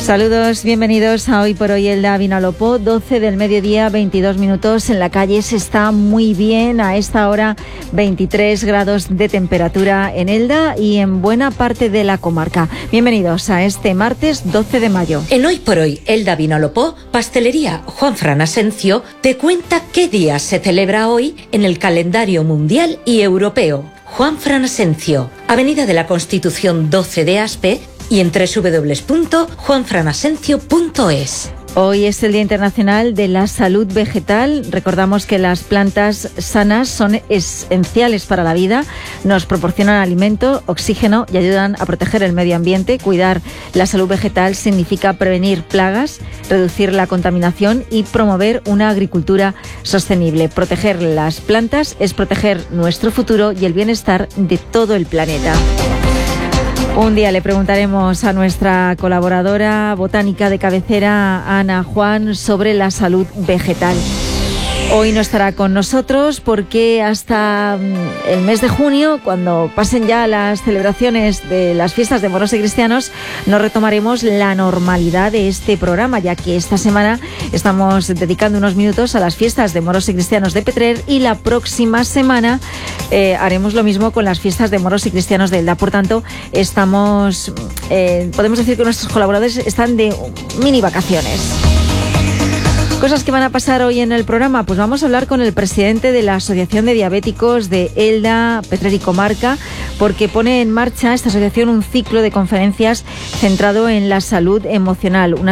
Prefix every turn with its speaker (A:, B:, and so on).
A: Saludos, bienvenidos a Hoy por Hoy Elda Vinalopó, 12 del mediodía, 22 minutos. En la calle se está muy bien, a esta hora 23 grados de temperatura en Elda y en buena parte de la comarca. Bienvenidos a este martes 12 de mayo.
B: En Hoy por Hoy Elda Vinalopó, Pastelería Juanfran Asencio te cuenta qué día se celebra hoy en el calendario mundial y europeo. Juanfran Asencio, Avenida de la Constitución 12 de Aspe y en www.juanfranasencio.es.
A: Hoy es el Día Internacional de la Salud Vegetal. Recordamos que las plantas sanas son esenciales para la vida, nos proporcionan alimento, oxígeno y ayudan a proteger el medio ambiente. Cuidar la salud vegetal significa prevenir plagas, reducir la contaminación y promover una agricultura sostenible. Proteger las plantas es proteger nuestro futuro y el bienestar de todo el planeta. Un día le preguntaremos a nuestra colaboradora botánica de cabecera, Ana Juan, sobre la salud vegetal. Hoy no estará con nosotros porque hasta el mes de junio, cuando pasen ya las celebraciones de las fiestas de moros y cristianos, no retomaremos la normalidad de este programa, ya que esta semana estamos dedicando unos minutos a las fiestas de moros y cristianos de Petrer y la próxima semana haremos lo mismo con las fiestas de moros y cristianos de Elda. Por tanto, podemos decir que nuestros colaboradores están de mini vacaciones. Cosas que van a pasar hoy en el programa, pues vamos a hablar con el presidente de la Asociación de Diabéticos de Elda, Petrer y Comarca, porque pone en marcha esta asociación un ciclo de conferencias centrado en la salud emocional.